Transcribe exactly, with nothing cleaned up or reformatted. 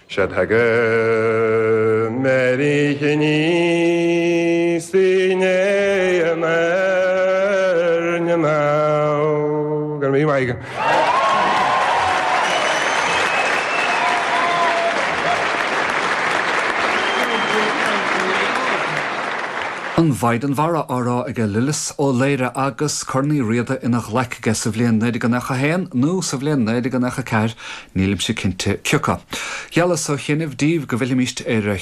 Shadhaga Merihini Sine Amar Namau. Gonna be my An bhaid an bhara árá ag lilis ó léire agus cornaí riada ina ghlaice sa bhliain néide gan nacha héin nó sa bhliain néide gan nacha ceir nílim si cinnte ciucha. Geala so chéanamh díobh go bhfuil míist ar